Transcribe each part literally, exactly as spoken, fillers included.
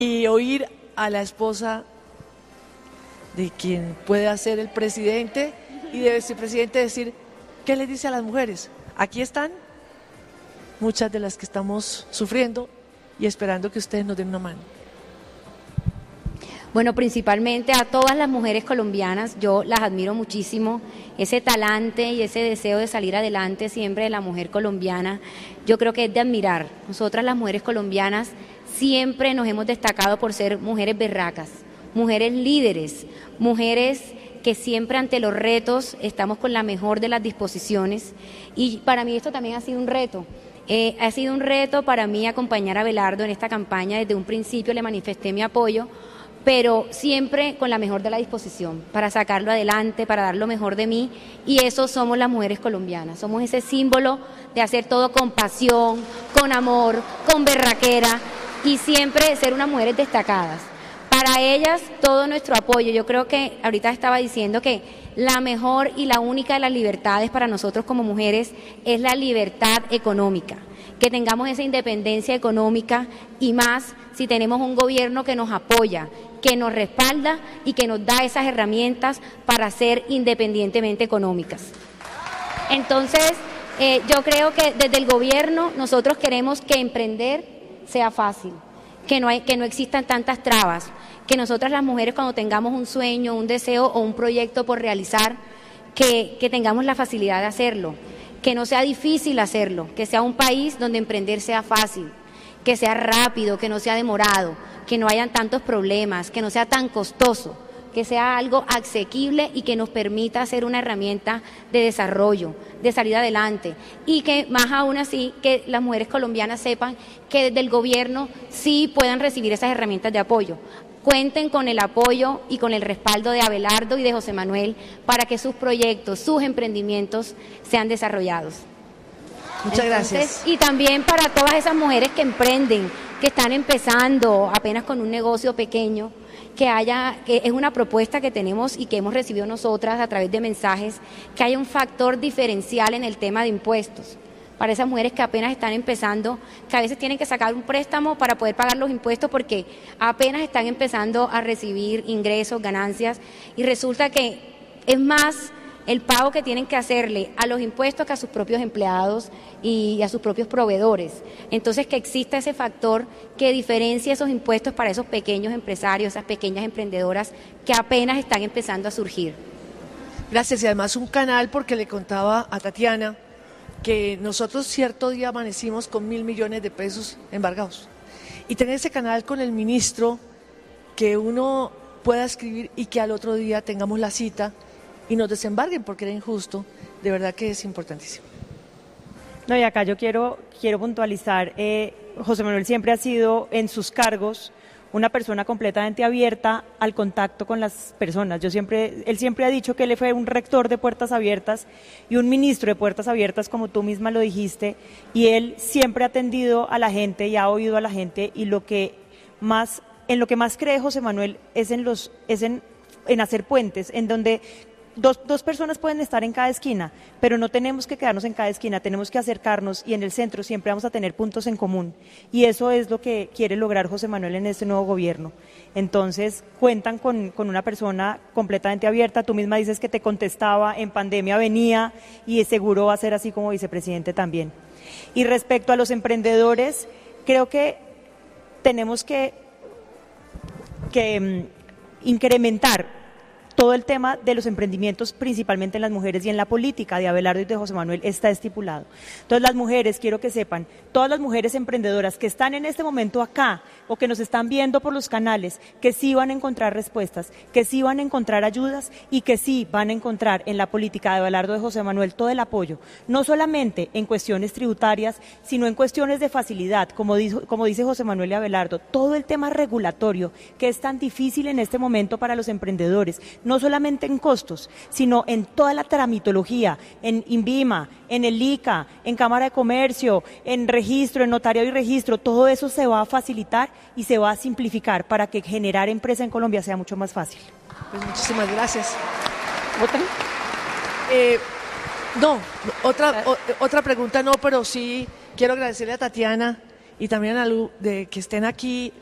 y oír a la esposa de quien puede ser el presidente y de vicepresidente decir, ¿qué les dice a las mujeres? Aquí están muchas de las que estamos sufriendo y esperando que ustedes nos den una mano. Bueno, principalmente a todas las mujeres colombianas, yo las admiro muchísimo, ese talante y ese deseo de salir adelante siempre de la mujer colombiana, yo creo que es de admirar. Nosotras las mujeres colombianas siempre nos hemos destacado por ser mujeres berracas, mujeres líderes, mujeres que siempre ante los retos estamos con la mejor de las disposiciones, y para mí esto también ha sido un reto. Eh, ha sido un reto para mí acompañar a Abelardo en esta campaña. Desde un principio le manifesté mi apoyo, pero siempre con la mejor de la disposición, para sacarlo adelante, para dar lo mejor de mí, y eso somos las mujeres colombianas, somos ese símbolo de hacer todo con pasión, con amor, con berraquera, y siempre ser unas mujeres destacadas. Para ellas todo nuestro apoyo. Yo creo que ahorita estaba diciendo que la mejor y la única de las libertades para nosotros como mujeres es la libertad económica, que tengamos esa independencia económica, y más si tenemos un gobierno que nos apoya, que nos respalda y que nos da esas herramientas para ser independientemente económicas. Entonces, eh, yo creo que desde el gobierno nosotros queremos que emprender sea fácil, que no, hay, que no existan tantas trabas, que nosotras las mujeres cuando tengamos un sueño, un deseo o un proyecto por realizar, que, que tengamos la facilidad de hacerlo, que no sea difícil hacerlo, que sea un país donde emprender sea fácil, que sea rápido, que no sea demorado, que no hayan tantos problemas, que no sea tan costoso, que sea algo asequible y que nos permita ser una herramienta de desarrollo, de salir adelante, y que más aún así que las mujeres colombianas sepan que desde el gobierno sí puedan recibir esas herramientas de apoyo. Cuenten con el apoyo y con el respaldo de Abelardo y de José Manuel para que sus proyectos, sus emprendimientos sean desarrollados. Muchas Entonces, gracias. y también para todas esas mujeres que emprenden, que están empezando apenas con un negocio pequeño, que haya, que es una propuesta que tenemos y que hemos recibido nosotras a través de mensajes, que haya un factor diferencial en el tema de impuestos. Para esas mujeres que apenas están empezando, que a veces tienen que sacar un préstamo para poder pagar los impuestos porque apenas están empezando a recibir ingresos, ganancias, y resulta que es más el pago que tienen que hacerle a los impuestos que a sus propios empleados y a sus propios proveedores. Entonces, que exista ese factor que diferencie esos impuestos para esos pequeños empresarios, esas pequeñas emprendedoras que apenas están empezando a surgir. Gracias, y además un canal, porque le contaba a Tatiana que nosotros cierto día amanecimos con mil millones de pesos embargados. Y tener ese canal con el ministro, que uno pueda escribir y que al otro día tengamos la cita y nos desembarguen porque era injusto, de verdad que es importantísimo. No, y acá yo quiero, quiero puntualizar, eh, José Manuel siempre ha sido en sus cargos una persona completamente abierta al contacto con las personas. Yo siempre, él siempre ha dicho que él fue un rector de puertas abiertas y un ministro de puertas abiertas, como tú misma lo dijiste, y él siempre ha atendido a la gente y ha oído a la gente, y lo que más, en lo que más cree José Manuel es en los, es en, en hacer puentes, en donde Dos, dos personas pueden estar en cada esquina, pero no tenemos que quedarnos en cada esquina, tenemos que acercarnos, y en el centro siempre vamos a tener puntos en común, y eso es lo que quiere lograr José Manuel en este nuevo gobierno. Entonces cuentan con, con una persona completamente abierta. Tú misma dices que te contestaba, en pandemia venía, y seguro va a ser así como vicepresidente también. Y respecto a los emprendedores, creo que tenemos que, que um, incrementar todo el tema de los emprendimientos, principalmente en las mujeres, y en la política de Abelardo y de José Manuel está estipulado. Entonces, las mujeres, quiero que sepan, todas las mujeres emprendedoras que están en este momento acá o que nos están viendo por los canales, que sí van a encontrar respuestas, que sí van a encontrar ayudas y que sí van a encontrar en la política de Abelardo y de José Manuel todo el apoyo, no solamente en cuestiones tributarias, sino en cuestiones de facilidad, como dijo, como dice José Manuel y Abelardo, todo el tema regulatorio que es tan difícil en este momento para los emprendedores, no solamente en costos, sino en toda la tramitología, en INVIMA, en el I C A, en Cámara de Comercio, en registro, en notariado y registro. Todo eso se va a facilitar y se va a simplificar para que generar empresa en Colombia sea mucho más fácil. Pues muchísimas gracias. ¿Otra? Eh, no, otra, o, otra pregunta no, pero sí quiero agradecerle a Tatiana y también a Lu de que estén aquí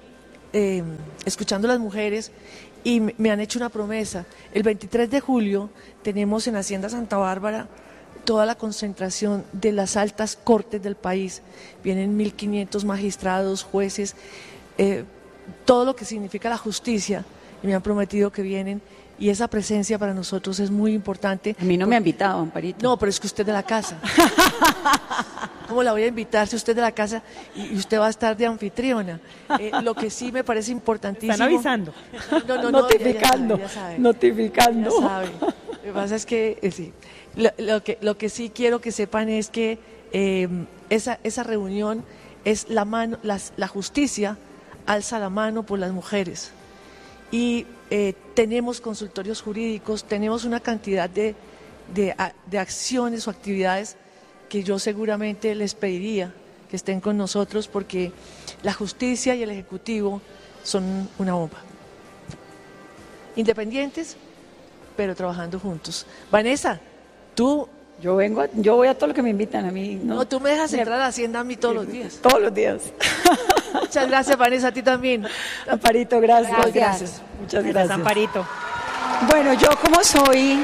eh, escuchando a las mujeres y me han hecho una promesa. El veintitrés de julio tenemos en Hacienda Santa Bárbara toda la concentración de las altas cortes del país. Vienen mil quinientos magistrados, jueces, eh, todo lo que significa la justicia, y me han prometido que vienen, y esa presencia para nosotros es muy importante. A mí no me ha invitado, Amparito. No, pero es que usted es de la casa. ¿Cómo la voy a invitar si usted es de la casa y usted va a estar de anfitriona? Eh, lo que sí me parece importantísimo. Están avisando. No, no, no, notificando, ya, ya sabe, ya sabe, notificando. Ya sabe. Lo que pasa es que, eh, sí, lo, lo que lo que sí quiero que sepan es que eh, esa, esa reunión es la mano, las, la justicia alza la mano por las mujeres. Y eh, tenemos consultorios jurídicos, tenemos una cantidad de, de, de acciones o actividades que yo seguramente les pediría que estén con nosotros, porque la justicia y el Ejecutivo son una bomba. Independientes, pero trabajando juntos. Vanessa, tú... Yo vengo, a, yo voy a todo lo que me invitan a mí. No, no tú me dejas entrar a Hacienda a mí todos los días. Todos los días. Muchas gracias, Vanessa, a ti también. Amparito, gracias. Gracias. gracias. Muchas gracias. Amparito. Bueno, yo como soy,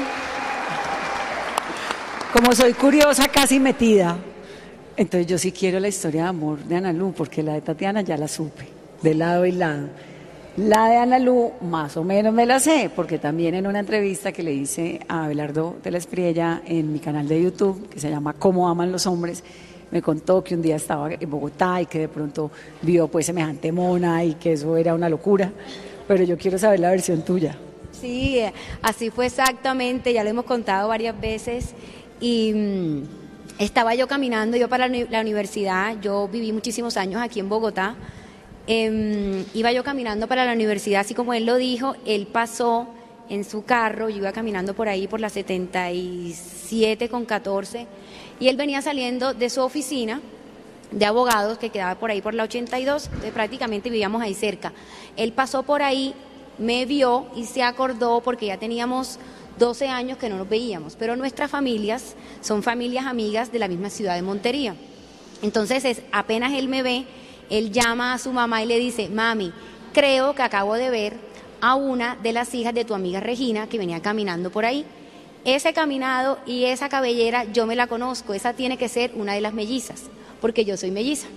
como soy curiosa, casi metida, entonces yo sí quiero la historia de amor de Ana Lu, porque la de Tatiana ya la supe, de lado y lado. La de Ana Lu más o menos me la sé, porque también en una entrevista que le hice a Abelardo de la Espriella en mi canal de YouTube, que se llama Cómo aman los hombres, me contó que un día estaba en Bogotá y que de pronto vio pues semejante mona y que eso era una locura, pero yo quiero saber la versión tuya. Sí, así fue exactamente, ya lo hemos contado varias veces, y mmm, estaba yo caminando, yo para la universidad, yo viví muchísimos años aquí en Bogotá. Eh, iba yo caminando para la universidad, así como él lo dijo, él pasó en su carro, yo iba caminando por ahí por la setenta y siete con catorce, y él venía saliendo de su oficina de abogados que quedaba por ahí por la ochenta y dos, entonces prácticamente vivíamos ahí cerca. Él pasó por ahí, me vio y se acordó, porque ya teníamos doce años que no nos veíamos, pero nuestras familias son familias amigas de la misma ciudad de Montería. Entonces es, apenas él me ve, él llama a su mamá y le dice: mami, creo que acabo de ver a una de las hijas de tu amiga Regina que venía caminando por ahí. Ese caminado y esa cabellera yo me la conozco, esa tiene que ser una de las mellizas, porque yo soy melliza.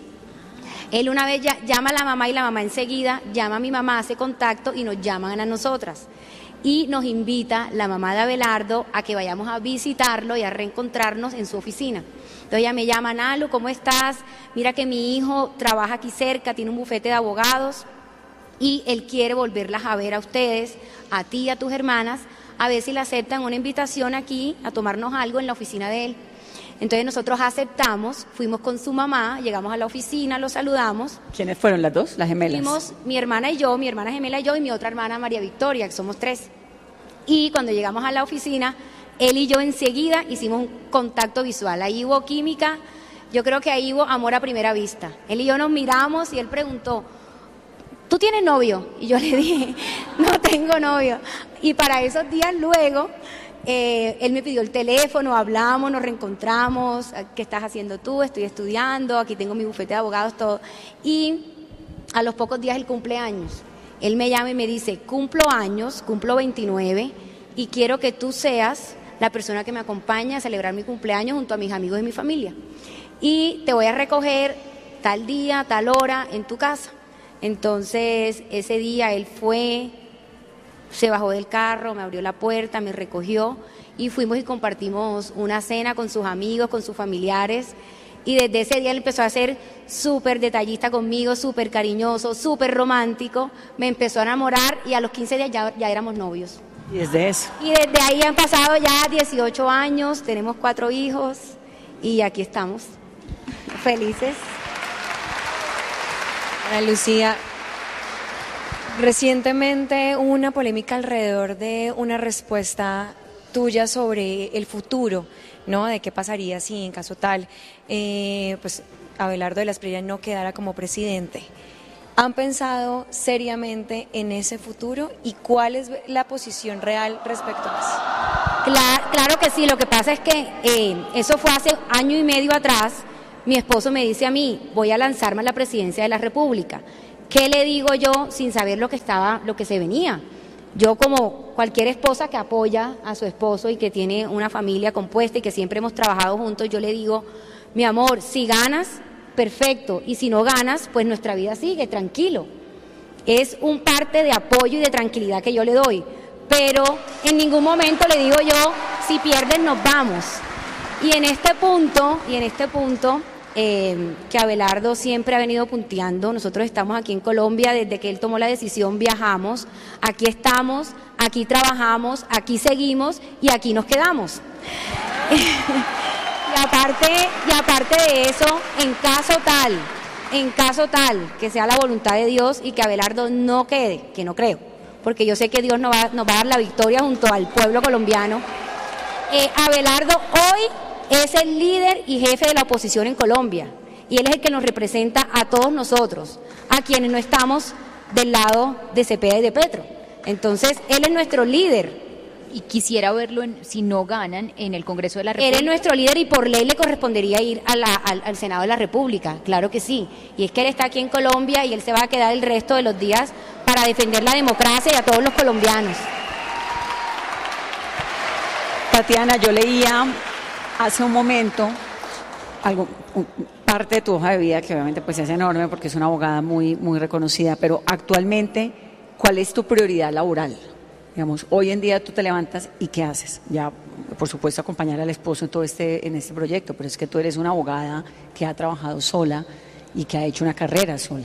Él una vez ya, llama a la mamá y la mamá enseguida llama a mi mamá, hace contacto y nos llaman a nosotras. Y nos invita la mamá de Abelardo a que vayamos a visitarlo y a reencontrarnos en su oficina. Entonces ella me llama: Nalu, ¿cómo estás? Mira que mi hijo trabaja aquí cerca, tiene un bufete de abogados y él quiere volverlas a ver a ustedes, a ti y a tus hermanas, a ver si le aceptan una invitación aquí a tomarnos algo en la oficina de él. Entonces nosotros aceptamos, fuimos con su mamá, llegamos a la oficina, lo saludamos. ¿Quiénes fueron las dos, las gemelas? Fuimos mi hermana y yo, mi hermana gemela y yo, y mi otra hermana María Victoria, que somos tres. Y cuando llegamos a la oficina, él y yo enseguida hicimos un contacto visual. Ahí hubo química, yo creo que ahí hubo amor a primera vista. Él y yo nos miramos y él preguntó: ¿tú tienes novio? Y yo le dije: no tengo novio. Y para esos días luego, eh, él me pidió el teléfono, hablamos, nos reencontramos. ¿Qué estás haciendo tú? Estoy estudiando, aquí tengo mi bufete de abogados, todo. Y a los pocos días el cumpleaños, él me llama y me dice: cumplo años, cumplo veintinueve, y quiero que tú seas la persona que me acompaña a celebrar mi cumpleaños junto a mis amigos y mi familia. Y te voy a recoger tal día, tal hora en tu casa. Entonces ese día él fue, se bajó del carro, me abrió la puerta, me recogió y fuimos y compartimos una cena con sus amigos, con sus familiares. Y desde ese día él empezó a ser súper detallista conmigo, súper cariñoso, súper romántico. Me empezó a enamorar y a los quince días ya, ya éramos novios. Y desde eso. Y desde ahí han pasado ya dieciocho años, tenemos cuatro hijos y aquí estamos, felices. Ana Lucía, recientemente hubo una polémica alrededor de una respuesta tuya sobre el futuro, ¿no? De qué pasaría si en caso tal, eh, pues Abelardo de la Espriella no quedara como presidente. ¿Han pensado seriamente en ese futuro y cuál es la posición real respecto a eso? Claro, claro que sí, lo que pasa es que eh, eso fue hace año y medio atrás. Mi esposo me dice a mí: voy a lanzarme a la presidencia de la República. ¿Qué le digo yo sin saber lo que estaba, lo que se venía? Yo, como cualquier esposa que apoya a su esposo y que tiene una familia compuesta y que siempre hemos trabajado juntos, yo le digo, mi amor, si ganas, perfecto, y si no ganas, pues nuestra vida sigue, tranquilo. Es un parte de apoyo y de tranquilidad que yo le doy, pero en ningún momento le digo yo, si pierdes nos vamos. Y en este punto, y en este punto, eh, que Abelardo siempre ha venido punteando, nosotros estamos aquí en Colombia, desde que él tomó la decisión viajamos, aquí estamos, aquí trabajamos, aquí seguimos y aquí nos quedamos. y, aparte, y aparte de eso, en caso tal, en caso tal que sea la voluntad de Dios y que Abelardo no quede, que no creo, porque yo sé que Dios nos va, nos va a dar la victoria junto al pueblo colombiano, eh, Abelardo hoy es el líder y jefe de la oposición en Colombia y él es el que nos representa a todos nosotros, a quienes no estamos del lado de Cepeda y de Petro. Entonces, él es nuestro líder. Y quisiera verlo, en, si no ganan, en el Congreso de la República. Él es nuestro líder y por ley le correspondería ir a la, al, al Senado de la República, claro que sí. Y es que él está aquí en Colombia y él se va a quedar el resto de los días para defender la democracia y a todos los colombianos. Tatiana, yo leía hace un momento algo, un, parte de tu hoja de vida, que obviamente pues es enorme porque es una abogada muy, muy reconocida, pero actualmente, ¿cuál es tu prioridad laboral? Digamos, hoy en día tú te levantas y ¿qué haces? Ya, por supuesto, acompañar al esposo en todo este, en este proyecto, pero es que tú eres una abogada que ha trabajado sola y que ha hecho una carrera sola.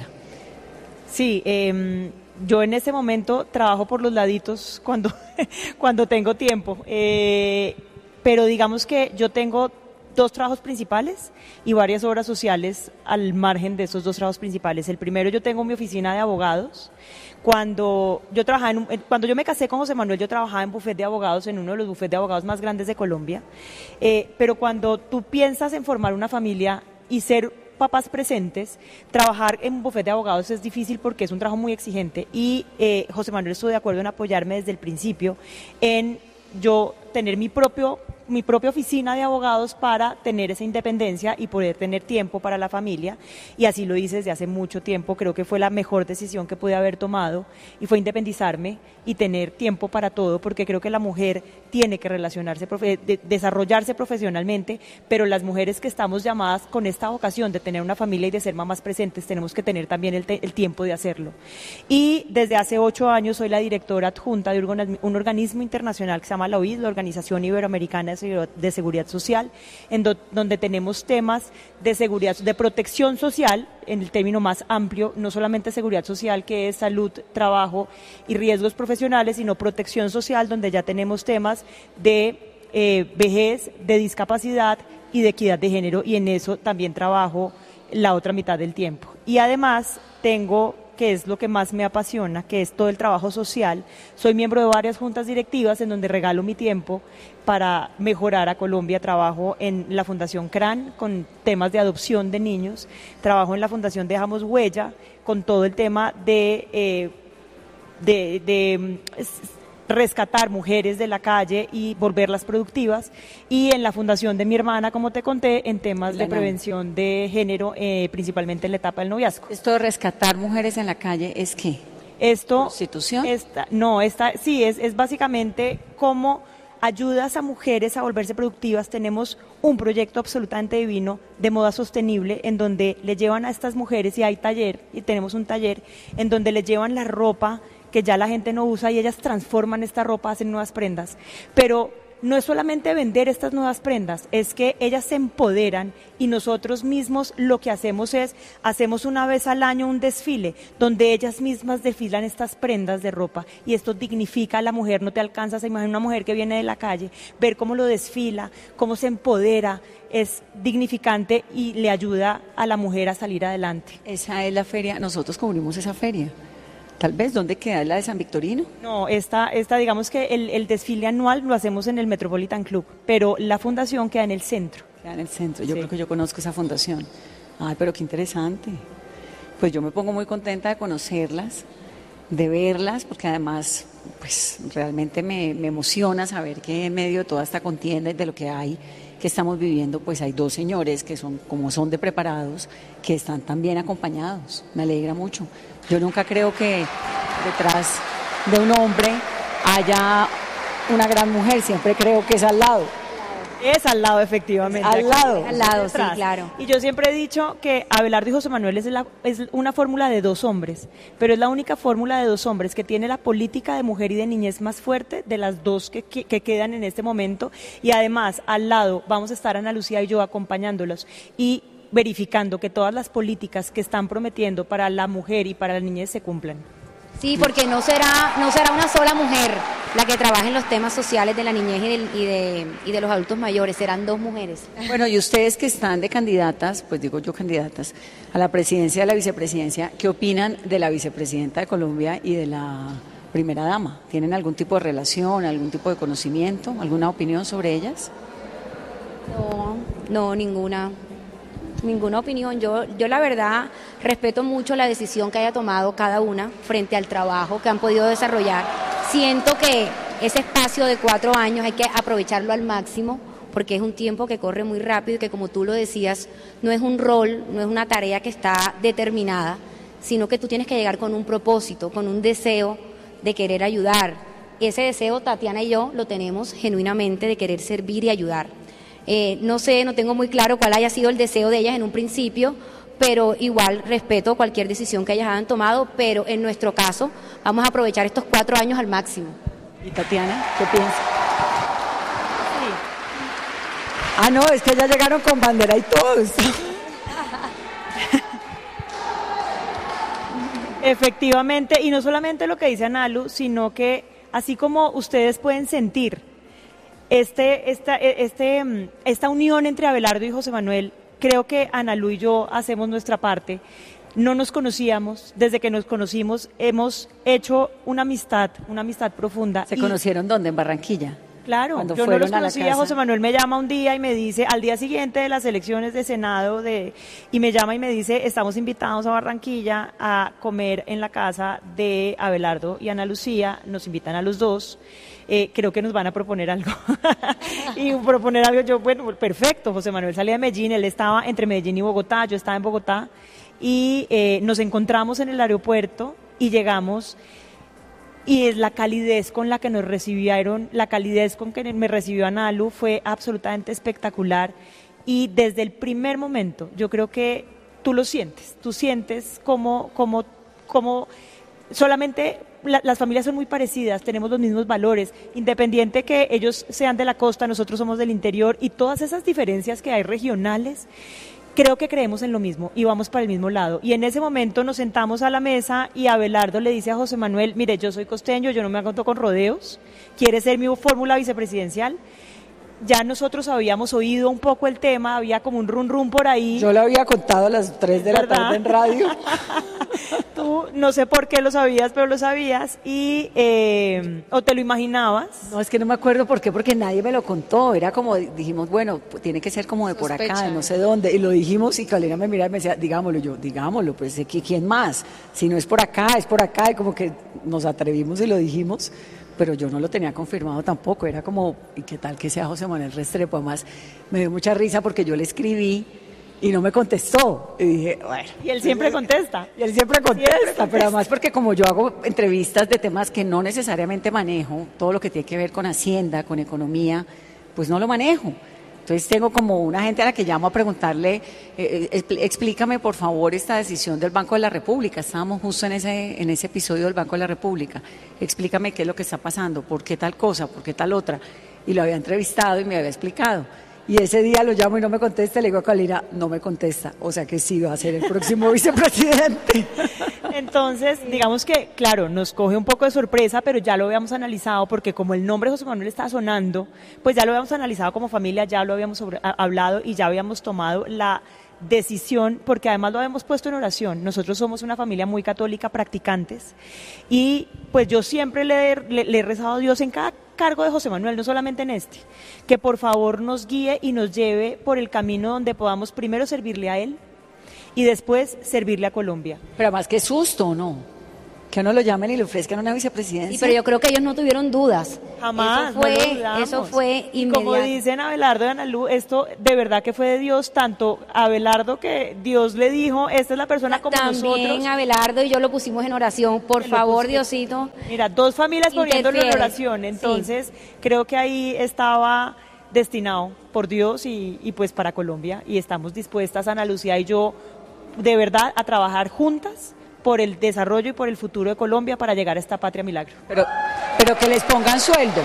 Sí, eh, yo en este momento trabajo por los laditos cuando, cuando tengo tiempo. Eh, Pero digamos que yo tengo dos trabajos principales y varias obras sociales al margen de esos dos trabajos principales. El primero, yo tengo mi oficina de abogados. Cuando yo trabajaba en un, cuando yo me casé con José Manuel, yo trabajaba en bufete de abogados, en uno de los bufetes de abogados más grandes de Colombia. Eh, pero cuando tú piensas en formar una familia y ser papás presentes, trabajar en un bufete de abogados es difícil porque es un trabajo muy exigente y eh, José Manuel estuvo de acuerdo en apoyarme desde el principio en yo tener mi propio mi propia oficina de abogados para tener esa independencia y poder tener tiempo para la familia, y así lo hice desde hace mucho tiempo. Creo que fue la mejor decisión que pude haber tomado y fue independizarme y tener tiempo para todo, porque creo que la mujer tiene que relacionarse, de, desarrollarse profesionalmente, pero las mujeres que estamos llamadas con esta vocación de tener una familia y de ser mamás presentes, tenemos que tener también el, te, el tiempo de hacerlo. Y desde hace ocho años soy la directora adjunta de un organismo internacional que se llama la O I S, la Organización Iberoamericana de Seguridad Social, en do, donde tenemos temas de seguridad, de protección social, en el término más amplio, no solamente seguridad social, que es salud, trabajo y riesgos profesionales, sino protección social, donde ya tenemos temas de eh, vejez, de discapacidad y de equidad de género, y en eso también trabajo la otra mitad del tiempo. Y además tengo, que es lo que más me apasiona, que es todo el trabajo social. Soy miembro de varias juntas directivas en donde regalo mi tiempo para mejorar a Colombia. Trabajo en la Fundación CRAN con temas de adopción de niños, trabajo en la Fundación Dejamos Huella con todo el tema de, eh, de, de rescatar mujeres de la calle y volverlas productivas, y en la fundación de mi hermana, como te conté, en temas de prevención de género, eh, principalmente en la etapa del noviazgo. ¿Esto de rescatar mujeres en la calle es qué? Esto, ¿Prostitución? Esta, no, esta, sí, es, es básicamente cómo ayudas a mujeres a volverse productivas. Tenemos un proyecto absolutamente divino de moda sostenible en donde le llevan a estas mujeres, y hay taller, y tenemos un taller en donde le llevan la ropa que ya la gente no usa y ellas transforman esta ropa, hacen nuevas prendas. Pero no es solamente vender estas nuevas prendas, es que ellas se empoderan, y nosotros mismos lo que hacemos es, hacemos una vez al año un desfile donde ellas mismas desfilan estas prendas de ropa, y esto dignifica a la mujer. No te alcanzas a imaginar una mujer que viene de la calle, ver cómo lo desfila, cómo se empodera, es dignificante y le ayuda a la mujer a salir adelante. Esa es la feria, nosotros cubrimos esa feria. Tal vez, ¿dónde queda la de San Victorino? No, esta, esta digamos que el, el desfile anual lo hacemos en el Metropolitan Club, pero la fundación queda en el centro. Queda en el centro, yo sí. creo que yo conozco esa fundación. Ay, pero qué interesante. Pues yo me pongo muy contenta de conocerlas, de verlas, porque además, pues realmente me, me emociona saber que en medio de toda esta contienda y de lo que hay, que estamos viviendo, pues hay dos señores que son, como son de preparados, que están también acompañados. Me alegra mucho. Yo nunca creo que detrás de un hombre haya una gran mujer, siempre creo que es al lado. Es al lado, efectivamente. Al lado. Al lado, sí, Detrás. claro. Y yo siempre he dicho que Abelardo y José Manuel es, la, es una fórmula de dos hombres, pero es la única fórmula de dos hombres que tiene la política de mujer y de niñez más fuerte de las dos que, que, que quedan en este momento. Y además, al lado, vamos a estar Ana Lucía y yo acompañándolos y verificando que todas las políticas que están prometiendo para la mujer y para la niñez se cumplan. Sí, porque no será, no será una sola mujer la que trabaje en los temas sociales de la niñez y, del, y, de, y de los adultos mayores, serán dos mujeres. Bueno, y ustedes que están de candidatas, pues digo yo candidatas, a la presidencia y a la vicepresidencia, ¿qué opinan de la vicepresidenta de Colombia y de la primera dama? ¿Tienen algún tipo de relación, algún tipo de conocimiento, alguna opinión sobre ellas? No, no, ninguna. Ninguna opinión. Yo, yo la verdad respeto mucho la decisión que haya tomado cada una frente al trabajo que han podido desarrollar. Siento que ese espacio de cuatro años hay que aprovecharlo al máximo porque es un tiempo que corre muy rápido y que, como tú lo decías, no es un rol, no es una tarea que está determinada, sino que tú tienes que llegar con un propósito, con un deseo de querer ayudar. Ese deseo Tatiana y yo lo tenemos genuinamente de querer servir y ayudar. Eh, no sé, no tengo muy claro cuál haya sido el deseo de ellas en un principio, pero igual respeto cualquier decisión que ellas hayan tomado, pero en nuestro caso vamos a aprovechar estos cuatro años al máximo. ¿Y Tatiana, qué piensa? Sí. Ah, no, es que ya llegaron con bandera y todos. Efectivamente, y no solamente lo que dice Analu, sino que así como ustedes pueden sentir Este, esta, este, esta unión entre Abelardo y José Manuel, creo que Analu y yo hacemos nuestra parte. No nos conocíamos, desde que nos conocimos hemos hecho una amistad, una amistad profunda. ¿Se conocieron dónde? ¿En Barranquilla? Claro, Cuando yo no fueron los a la conocía, casa. José Manuel me llama un día y me dice, al día siguiente de las elecciones de Senado, de, y me llama y me dice, estamos invitados a Barranquilla a comer en la casa de Abelardo y Ana Lucía, nos invitan a los dos, eh, creo que nos van a proponer algo, y proponer algo, yo, bueno, perfecto, José Manuel salía de Medellín, él estaba entre Medellín y Bogotá, yo estaba en Bogotá, y eh, nos encontramos en el aeropuerto y llegamos. Y es la calidez con la que nos recibieron, la calidez con que me recibió Analu fue absolutamente espectacular. Y desde el primer momento, yo creo que tú lo sientes, tú sientes como, como, como solamente la, las familias son muy parecidas, tenemos los mismos valores, independiente que ellos sean de la costa, nosotros somos del interior, y todas esas diferencias que hay regionales, creo que creemos en lo mismo y vamos para el mismo lado. Y en ese momento nos sentamos a la mesa y Abelardo le dice a José Manuel, mire, yo soy costeño, yo no me aguanto con rodeos, ¿quiere ser mi fórmula vicepresidencial? Ya nosotros habíamos oído un poco el tema, había como un rum rum por ahí. Yo lo había contado a las tres de la ¿verdad? tarde en radio. Tú no sé por qué lo sabías, pero lo sabías y eh, o te lo imaginabas. No, es que no me acuerdo por qué, porque nadie me lo contó. Era como, dijimos, bueno, tiene que ser como de por acá, de no sé dónde. Y lo dijimos y Carolina me miraba y me decía, digámoslo yo, digámoslo, pues ¿quién más? Si no es por acá, es por acá. Y como que nos atrevimos y lo dijimos, pero yo no lo tenía confirmado tampoco. Era como, ¿y qué tal que sea José Manuel Restrepo? Además, me dio mucha risa porque yo le escribí y no me contestó. Y dije, bueno. Y él siempre contesta. Y él siempre contesta, Siempre contesta. pero además porque como yo hago entrevistas de temas que no necesariamente manejo, todo lo que tiene que ver con Hacienda, con economía, pues no lo manejo. Entonces tengo como una gente a la que llamo a preguntarle, eh, expl- explícame por favor esta decisión del Banco de la República. Estábamos justo en ese, en ese episodio del Banco de la República. Explícame qué es lo que está pasando, por qué tal cosa, por qué tal otra. Y lo había entrevistado y me había explicado. Y ese día lo llamo y no me contesta, le digo a Carolina, no me contesta, o sea que sí va a ser el próximo vicepresidente. Entonces, digamos que, claro, nos coge un poco de sorpresa, pero ya lo habíamos analizado, porque como el nombre José Manuel está sonando, pues ya lo habíamos analizado como familia, ya lo habíamos sobre, a, hablado y ya habíamos tomado la decisión, porque además lo habíamos puesto en oración. Nosotros somos una familia muy católica, practicantes, y pues yo siempre le, le, le he rezado a Dios en cada cargo de José Manuel, no solamente en este, que por favor nos guíe y nos lleve por el camino donde podamos primero servirle a él y después servirle a Colombia. Pero además qué susto, ¿no? que uno lo llamen y le ofrezcan una vicepresidencia. Sí, pero yo creo que ellos no tuvieron dudas. Jamás, Eso fue, no lo dudamos. eso fue Y como inmediato. dicen Abelardo y Ana Lu, esto de verdad que fue de Dios, tanto Abelardo que Dios le dijo, esta es la persona como También nosotros. Abelardo y yo lo pusimos en oración. Por Que lo favor, pusi- Diosito. Mira, dos familias poniéndolo en interfiere. oración, entonces creo que ahí estaba destinado por Dios y, y pues para Colombia, y estamos dispuestas, Ana Lucía y yo, de verdad, a trabajar juntas por el desarrollo y por el futuro de Colombia para llegar a esta patria milagro. Pero, pero que les pongan sueldo.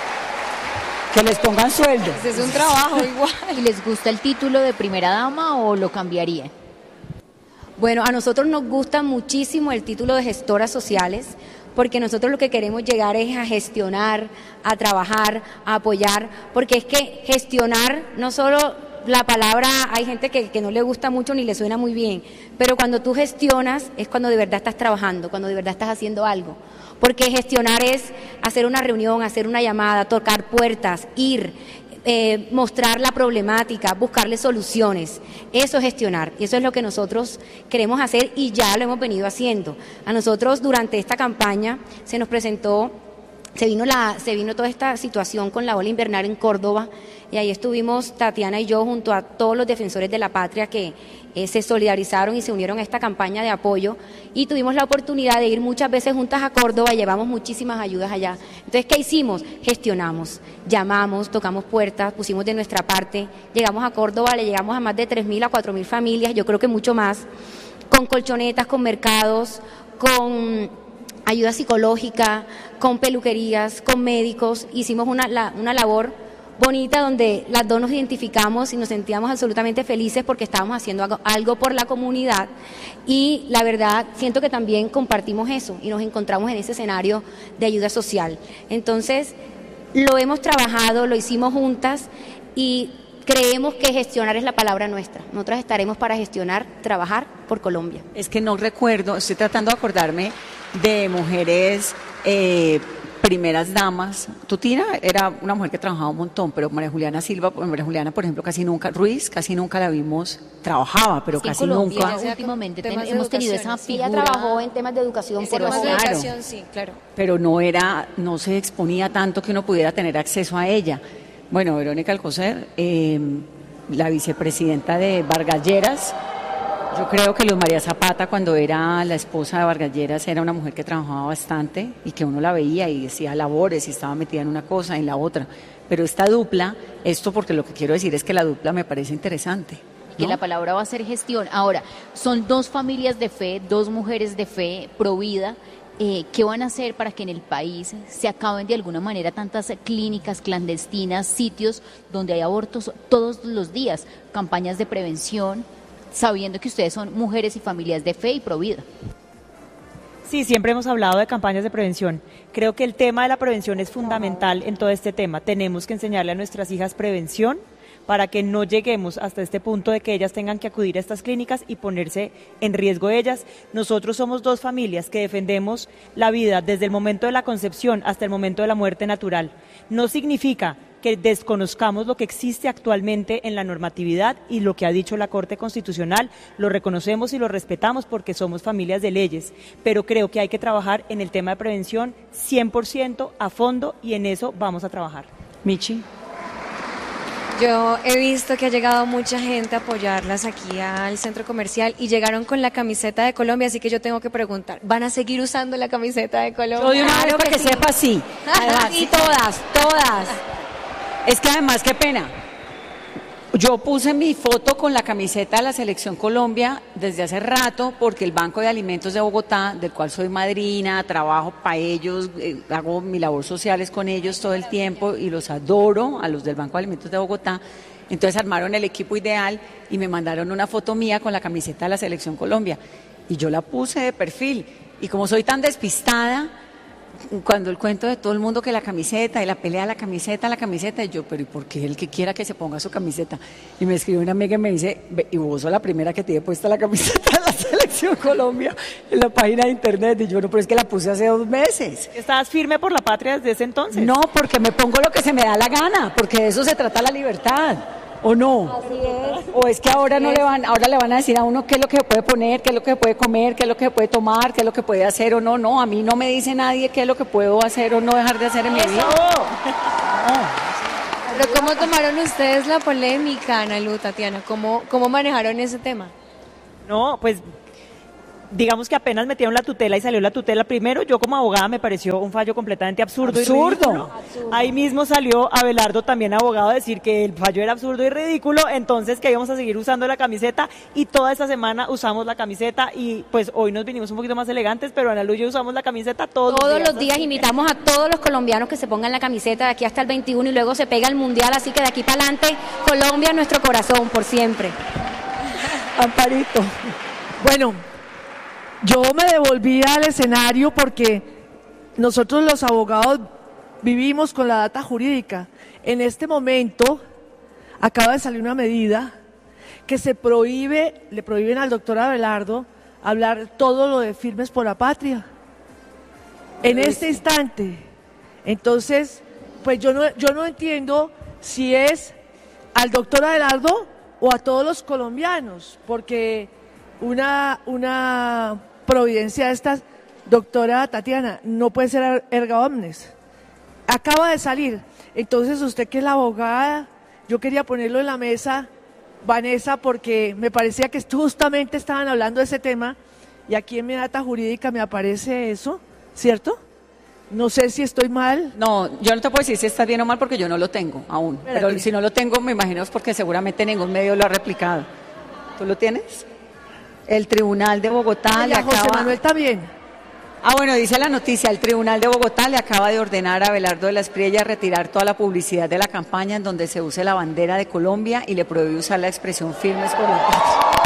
Que les pongan sueldo. Ese es un trabajo igual. ¿Y les gusta el título de primera dama o lo cambiarían? Bueno, a nosotros nos gusta muchísimo el título de gestoras sociales, porque nosotros lo que queremos llegar es a gestionar, a trabajar, a apoyar, porque es que gestionar no solo la palabra, hay gente que, que no le gusta mucho ni le suena muy bien, pero cuando tú gestionas es cuando de verdad estás trabajando, cuando de verdad estás haciendo algo, porque gestionar es hacer una reunión, hacer una llamada, tocar puertas, ir, eh, mostrar la problemática, buscarle soluciones, eso es gestionar, y eso es lo que nosotros queremos hacer y ya lo hemos venido haciendo. A nosotros durante esta campaña se nos presentó, se vino, la, se vino toda esta situación con la ola invernal en Córdoba, y ahí estuvimos Tatiana y yo junto a todos los defensores de la patria que eh, se solidarizaron y se unieron a esta campaña de apoyo, y tuvimos la oportunidad de ir muchas veces juntas a Córdoba y llevamos muchísimas ayudas allá. Entonces, ¿qué hicimos? Gestionamos, llamamos, tocamos puertas, pusimos de nuestra parte, llegamos a Córdoba, le llegamos a más de tres mil a cuatro mil familias, yo creo que mucho más, con colchonetas, con mercados, con ayuda psicológica, con peluquerías, con médicos. Hicimos una, la, una labor bonita donde las dos nos identificamos y nos sentíamos absolutamente felices porque estábamos haciendo algo, algo por la comunidad, y la verdad siento que también compartimos eso y nos encontramos en ese escenario de ayuda social. Entonces lo hemos trabajado, lo hicimos juntas y creemos que gestionar es la palabra nuestra. Nosotras estaremos para gestionar, trabajar por Colombia. Es que no recuerdo, estoy tratando de acordarme de mujeres eh, primeras damas. Tutina era una mujer que trabajaba un montón, pero María Juliana Silva, María Juliana, por ejemplo, casi nunca, Ruiz, casi nunca la vimos, trabajaba, pero Es que en casi Colombia nunca. últimamente ten- Temas de hemos tenido educación, esa sí. Ella figura. trabajó en temas de educación, por Temas de favor. claro. educación, sí, claro. Pero no era, no se exponía tanto que uno pudiera tener acceso a ella. Bueno, Verónica Alcocer, eh, la vicepresidenta de Vargas Lleras. Yo creo que Luz María Zapata, cuando era la esposa de Vargas Lleras, era una mujer que trabajaba bastante y que uno la veía y decía labores y estaba metida en una cosa, en la otra. Pero esta dupla, esto porque lo que quiero decir es que la dupla me parece interesante. Que ¿no? la palabra va a ser gestión. Ahora, son dos familias de fe, dos mujeres de fe, pro vida. Eh, ¿Qué van a hacer para que en el país se acaben de alguna manera tantas clínicas clandestinas, sitios donde hay abortos todos los días, campañas de prevención, sabiendo que ustedes son mujeres y familias de fe y pro vida? Sí, siempre hemos hablado de campañas de prevención. Creo que el tema de la prevención es fundamental en todo este tema. Tenemos que enseñarle a nuestras hijas prevención para que no lleguemos hasta este punto de que ellas tengan que acudir a estas clínicas y ponerse en riesgo ellas. Nosotros somos dos familias que defendemos la vida desde el momento de la concepción hasta el momento de la muerte natural. No significa que desconozcamos lo que existe actualmente en la normatividad y lo que ha dicho la Corte Constitucional, lo reconocemos y lo respetamos porque somos familias de leyes, pero creo que hay que trabajar en el tema de prevención cien por ciento a fondo y en eso vamos a trabajar. Michi. Yo he visto que ha llegado mucha gente a apoyarlas aquí al centro comercial y llegaron con la camiseta de Colombia, así que yo tengo que preguntar, ¿van a seguir usando la camiseta de Colombia? Yo de una vez Claro para que que sí. sepa, sí. Además, Y todas, todas. es que además, qué pena. Yo puse mi foto con la camiseta de la Selección Colombia desde hace rato porque el Banco de Alimentos de Bogotá, del cual soy madrina, trabajo para ellos, eh, hago mi labor sociales con ellos todo el tiempo y los adoro, a los del Banco de Alimentos de Bogotá. Entonces armaron el equipo ideal y me mandaron una foto mía con la camiseta de la Selección Colombia. Y yo la puse de perfil. Y como soy tan despistada, cuando el cuento de todo el mundo que la camiseta y la pelea, la camiseta, la camiseta, y yo, pero ¿y por qué el que quiera que se ponga su camiseta? Y me escribe una amiga y me dice, "Ve, y vos sos la primera que tiene puesta la camiseta de la Selección Colombia en la página de internet". Y yo, no, pero es que la puse hace dos meses. ¿Estás firme por la patria desde ese entonces? No, porque me pongo lo que se me da la gana, porque de eso se trata la libertad. ¿O no? Así es. ¿O es que ahora no le van, ahora le van a decir a uno qué es lo que se puede poner, qué es lo que se puede comer, qué es lo que se puede tomar, qué es lo que puede hacer o no? No, a mí no me dice nadie qué es lo que puedo hacer o no dejar de hacer en mi vida. Pero ¿cómo tomaron ustedes la polémica, Ana Lu, Tatiana? ¿Cómo, cómo manejaron ese tema? No, pues digamos que apenas metieron la tutela y salió la tutela primero, yo como abogada me pareció un fallo completamente absurdo, Absurdo. y ridículo. Ahí mismo salió Abelardo, también abogado, a decir que el fallo era absurdo y ridículo, entonces que íbamos a seguir usando la camiseta, y toda esta semana usamos la camiseta, y pues hoy nos vinimos un poquito más elegantes, pero Ana Lu y yo usamos la camiseta todos, Todos los días. los días invitamos a todos los colombianos que se pongan la camiseta de aquí hasta el veintiuno y luego se pega el mundial, así que de aquí para adelante Colombia es nuestro corazón por siempre. Amparito. Bueno, yo me devolví al escenario porque nosotros los abogados vivimos con la data jurídica. En este momento acaba de salir una medida que se prohíbe, le prohíben al doctor Abelardo hablar todo lo de Firmes por la Patria. En este instante. Entonces, pues yo no, yo no entiendo si es al doctor Abelardo o a todos los colombianos, porque una, una providencia de estas, doctora Tatiana, no puede ser erga omnes. Acaba de salir. Entonces, usted que es la abogada, yo quería ponerlo en la mesa, Vanessa, porque me parecía que justamente estaban hablando de ese tema, y aquí en mi data jurídica me aparece eso, ¿cierto? No sé si estoy mal. No, yo no te puedo decir si estás bien o mal porque yo no lo tengo aún. Espérate. Pero si no lo tengo, me imagino es porque seguramente ningún medio lo ha replicado. ¿Tú lo tienes? El Tribunal de Bogotá le Ya, José acaba... Manuel también. Ah, bueno, dice la noticia, el Tribunal de Bogotá le acaba de ordenar a Abelardo de la Espriella retirar toda la publicidad de la campaña en donde se use la bandera de Colombia y le prohíbe usar la expresión Firmes por la Patria.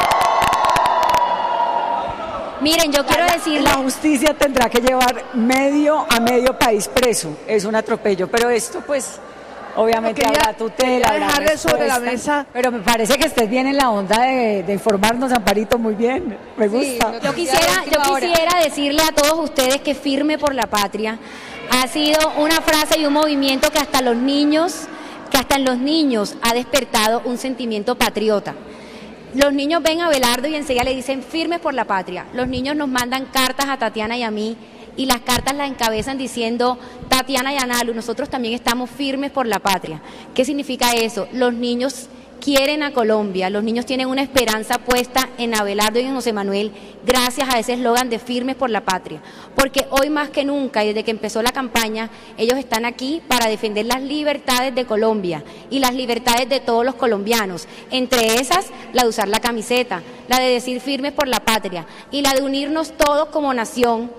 Miren, yo quiero decirle... La justicia tendrá que llevar medio a medio país preso, es un atropello, pero esto pues... Obviamente Quería- habrá tutela, quería habrá dejarle sobre la respuesta, mesa. pero me parece que estés bien en la onda de, de informarnos, Amparito, muy bien, me gusta. Yo quisiera, yo quisiera decirle a todos ustedes que Firme por la Patria ha sido una frase y un movimiento que hasta los niños, que hasta en los niños ha despertado un sentimiento patriota. Los niños ven a Abelardo y enseguida le dicen Firmes por la Patria. Los niños nos mandan cartas a Tatiana y a mí, y las cartas las encabezan diciendo Tatiana y Ana Lu, nosotros también estamos firmes por la patria. ¿Qué significa eso? Los niños quieren a Colombia, los niños tienen una esperanza puesta en Abelardo y en José Manuel gracias a ese eslogan de Firmes por la Patria, porque hoy más que nunca y desde que empezó la campaña ellos están aquí para defender las libertades de Colombia y las libertades de todos los colombianos, entre esas la de usar la camiseta, la de decir Firmes por la Patria y la de unirnos todos como nación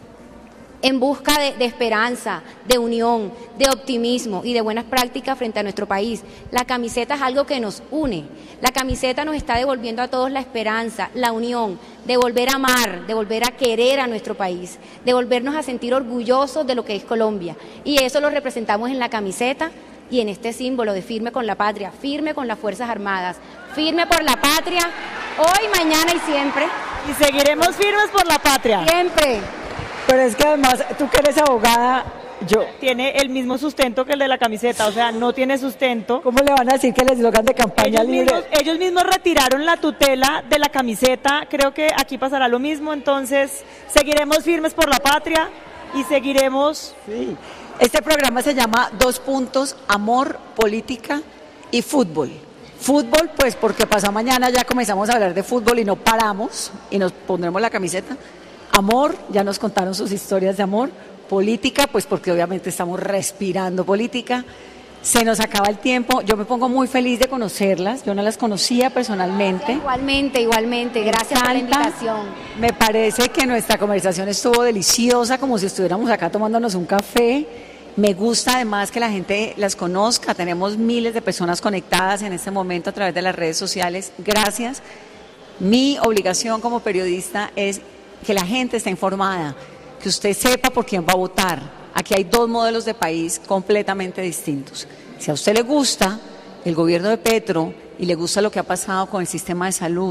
en busca de, de esperanza, de unión, de optimismo y de buenas prácticas frente a nuestro país. La camiseta es algo que nos une. La camiseta nos está devolviendo a todos la esperanza, la unión, de volver a amar, de volver a querer a nuestro país, de volvernos a sentir orgullosos de lo que es Colombia. Y eso lo representamos en la camiseta y en este símbolo de firme con la patria, firme con las Fuerzas Armadas, firme por la patria, hoy, mañana y siempre. Y seguiremos firmes por la patria. Siempre. Pero es que además, tú que eres abogada, yo, Tiene el mismo sustento que el de la camiseta, o sea, no tiene sustento. ¿cómo le van a decir que el eslogan de campaña Ellos libre? mismos, ellos mismos retiraron la tutela de la camiseta, creo que aquí pasará lo mismo, entonces seguiremos firmes por la patria y seguiremos... Sí. Este programa se llama Dos Puntos, Amor, Política y Fútbol. Fútbol, pues porque pasado mañana ya comenzamos a hablar de fútbol y no paramos y nos pondremos la camiseta. Amor, ya nos contaron sus historias de amor. Política, pues porque obviamente estamos respirando política. Se nos acaba el tiempo. Yo me pongo muy feliz de conocerlas. Yo no las conocía personalmente. Igualmente, igualmente. Gracias por la encanta. invitación. Me parece que nuestra conversación estuvo deliciosa, como si estuviéramos acá tomándonos un café. Me gusta además que la gente las conozca. Tenemos miles de personas conectadas en este momento a través de las redes sociales. Gracias. Mi obligación como periodista es que la gente esté informada, que usted sepa por quién va a votar. Aquí hay dos modelos de país completamente distintos. Si a usted le gusta el gobierno de Petro y le gusta lo que ha pasado con el sistema de salud,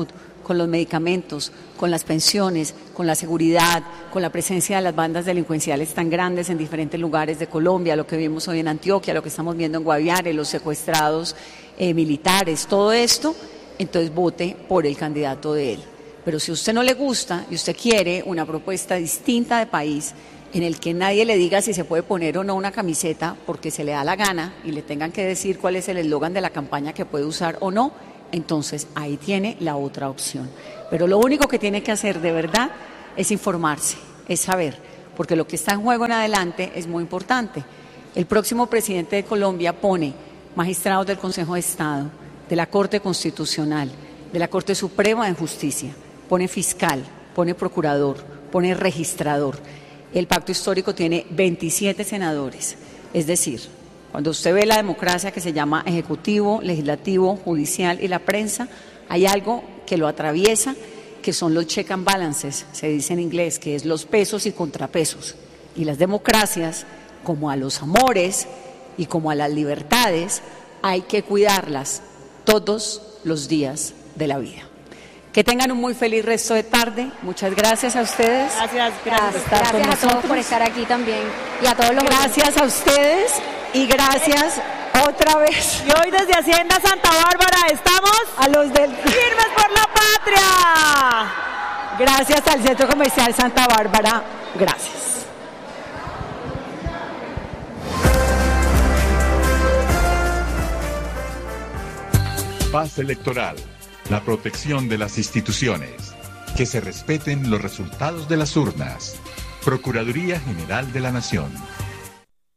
con los medicamentos, con las pensiones, con la seguridad, con la presencia de las bandas delincuenciales tan grandes en diferentes lugares de Colombia, lo que vimos hoy en Antioquia, lo que estamos viendo en Guaviare, los secuestrados eh, militares, todo esto, entonces vote por el candidato de él. Pero si a usted no le gusta y usted quiere una propuesta distinta de país, en el que nadie le diga si se puede poner o no una camiseta porque se le da la gana y le tengan que decir cuál es el eslogan de la campaña que puede usar o no, entonces ahí tiene la otra opción. Pero lo único que tiene que hacer de verdad es informarse, es saber, porque lo que está en juego en adelante es muy importante. El próximo presidente de Colombia pone magistrados del Consejo de Estado, de la Corte Constitucional, de la Corte Suprema de Justicia, pone fiscal, pone procurador, pone registrador. El pacto histórico tiene veintisiete senadores, es decir, cuando usted ve la democracia que se llama ejecutivo, legislativo, judicial y la prensa, hay algo que lo atraviesa, que son los check and balances, se dice en inglés, que es los pesos y contrapesos. Y las democracias, como a los amores y como a las libertades, hay que cuidarlas todos los días de la vida. Que tengan un muy feliz resto de tarde. Muchas gracias a ustedes. Gracias, Gracias, gracias a todos por estar aquí también y a todos los Gracias a ustedes y gracias otra vez. Y hoy desde Hacienda Santa Bárbara estamos A los del... firmes por la patria. Gracias al Centro Comercial Santa Bárbara. Gracias. Paz electoral. La protección de las instituciones. Que se respeten los resultados de las urnas. Procuraduría General de la Nación.